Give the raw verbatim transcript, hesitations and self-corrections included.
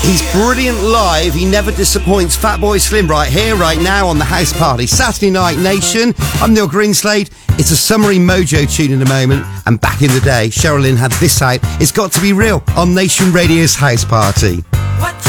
He's brilliant live. He never disappoints. Fatboy Slim right here, right now on the House Party. Saturday Night Nation. I'm Neil Greenslade. It's a summery mojo tune in a moment. And back in the day, Cheryl Lynn had this out. It's Got to Be Real on Nation Radio's House Party.